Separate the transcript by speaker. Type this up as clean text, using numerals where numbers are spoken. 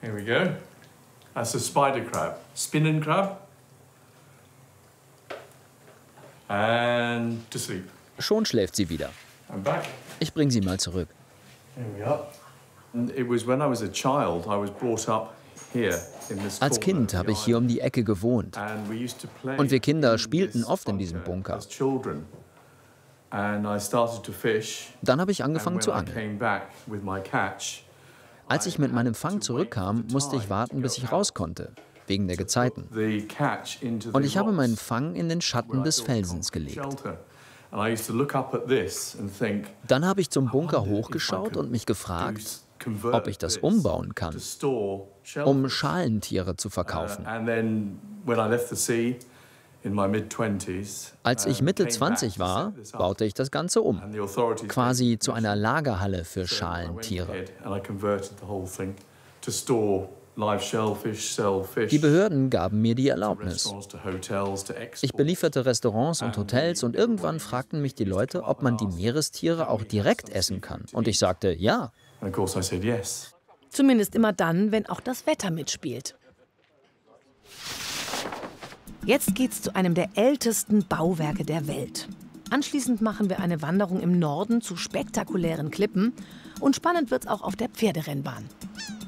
Speaker 1: Here we go. That's a spider crab. Spinning crab. And to sleep.
Speaker 2: Schon schläft sie wieder.
Speaker 1: I'm back.
Speaker 2: Ich bringe sie mal zurück.
Speaker 1: Here we are. And it was when I was a child, I was brought up here in this
Speaker 2: Als Kind habe ich hier um die Ecke gewohnt.
Speaker 1: And we used to play
Speaker 2: Und wir Kinder spielten
Speaker 1: in this
Speaker 2: oft in diesem
Speaker 1: bunker
Speaker 2: Bunker.
Speaker 1: as children. And I started to fish.
Speaker 2: Dann habe ich angefangen zu
Speaker 1: And when I
Speaker 2: angeln.
Speaker 1: came back with my catch,
Speaker 2: Als ich mit meinem Fang zurückkam, musste ich warten, bis ich raus konnte, wegen der Gezeiten.
Speaker 1: the catch into the
Speaker 2: Und ich habe
Speaker 1: rocks
Speaker 2: meinen Fang in den Schatten
Speaker 1: where I
Speaker 2: des
Speaker 1: built
Speaker 2: Felsens gelegt.
Speaker 1: shelter. And I used to look up at this and think,
Speaker 2: Dann habe ich zum Bunker
Speaker 1: I wonder if I
Speaker 2: hochgeschaut
Speaker 1: could
Speaker 2: und mich gefragt,
Speaker 1: convert
Speaker 2: ob ich das
Speaker 1: this
Speaker 2: umbauen kann,
Speaker 1: to store
Speaker 2: um
Speaker 1: shellfish.
Speaker 2: Schalentiere zu verkaufen.
Speaker 1: And then when I left the sea in my mid-20s,
Speaker 2: Als ich Mitte
Speaker 1: came back
Speaker 2: 20
Speaker 1: to
Speaker 2: war,
Speaker 1: set this up.
Speaker 2: baute ich das Ganze um,
Speaker 1: And the authorities
Speaker 2: quasi
Speaker 1: gave me
Speaker 2: zu einer Lagerhalle für
Speaker 1: permission. So I went
Speaker 2: Schalentiere.
Speaker 1: ahead and I converted the whole thing to store live shellfish, sell fish.
Speaker 2: Die Behörden gaben mir die Erlaubnis.
Speaker 1: Restaurants to hotels to export.
Speaker 2: Ich belieferte Restaurants und Hotels und irgendwann fragten mich die Leute, ob man die Meerestiere auch direkt essen kann. Und ich sagte, ja.
Speaker 1: And of course I said yes.
Speaker 3: Zumindest immer dann, wenn auch das Wetter mitspielt. Jetzt geht's zu einem der ältesten Bauwerke der Welt. Anschließend machen wir eine Wanderung im Norden zu spektakulären Klippen. Und spannend wird's auch auf der Pferderennbahn.